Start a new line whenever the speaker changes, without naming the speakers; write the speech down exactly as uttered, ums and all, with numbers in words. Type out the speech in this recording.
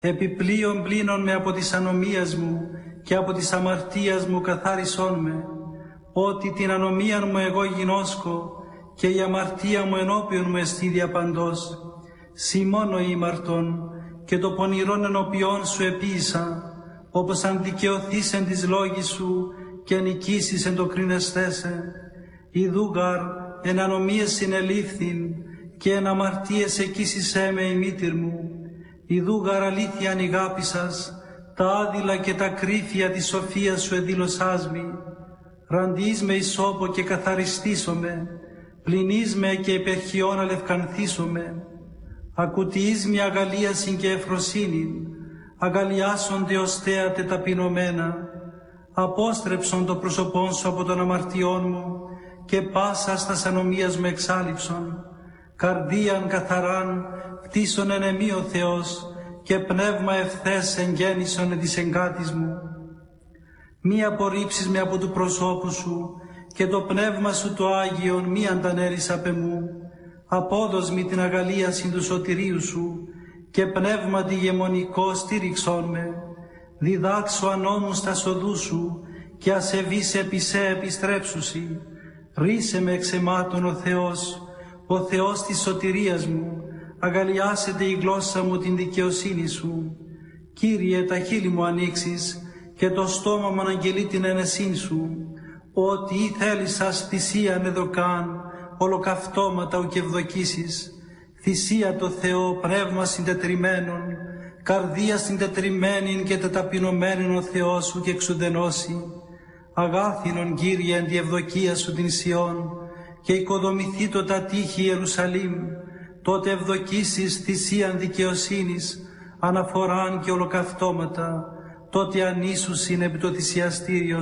Επιπλέον πλύνον με από της ανομίας μου και από της αμαρτίας μου καθάρισόν με, ότι την ανομία μου εγώ γινώσκω και η αμαρτία μου ενώπιον μου εστί διαπαντός. Συ μόνο ήμαρτον και το πονηρόν ενώπιον σου επίησα, όπως αν δικαιωθείς εν της λόγης σου και νικήσεις εν το κρίνεσθέσαι. Ιδού γαρ εν ανομίες συνελήφθην και εν αμαρτίες εκείσισέ με η μήτηρ μου. Ιδού γαρ αλήθειαν ηγάπησας, τα άδειλα και τα κρύφια της σοφίας σου εδήλωσάς μη. Ραντείς με ισόπο και καθαριστήσομαι, πλυνείς με και υπερχιών αλευκανθήσομαι. Ακουτιείς με αγαλίασιν και ευφροσύνην, αγαλιάσονται οστέα τε ταπεινωμένα. Απόστρεψον το πρόσωπόν σου από των αμαρτιών μου και πάσα στας ανομίας μου εξάλειψον. Καρδίαν καθαράν κτίσον εν εμεί ο Θεός και πνεύμα ευθές εγγέννησον εν της εγκάτης μου. Μη απορρίψεις με από του προσώπου σου και το πνεύμα σου το Άγιον μη αντανέρεις απ' εμού. Απόδος μη την αγαλίαση του σωτηρίου σου και πνεύμα τη γεμονικό στήριξόν με. Διδάξω ανώμου στα σοδού σου και ασεβείς επί σε επιστρέψουσι. Ρίσε με εξαιμάτων ο Θεός, ο Θεός της σωτηρίας μου, αγαλιάσετε η γλώσσα μου την δικαιοσύνη σου. Κύριε, τα χείλη μου ανοίξεις και το στόμα μου αναγγελεί την ενεσύν σου, ότι ή θέλεις σας θυσίαν εδωκάν, ολοκαυτώματα ουκ ευδοκίσεις. Θυσία το Θεό, πνεύμα συντετριμένον, καρδία συντετριμένην και τεταπεινωμένην ο Θεός σου και εξουδενώσει. Αγάθινον, Κύριε, εν τη ευδοκία σου την Σιών, και οικοδομηθεί το τα τείχη Ιερουσαλήμ, τότε ευδοκίσεις θυσίαν δικαιοσύνης, αναφοράν και ολοκαυτώματα, τότε ανήσουσιν επί το θυσιαστήριο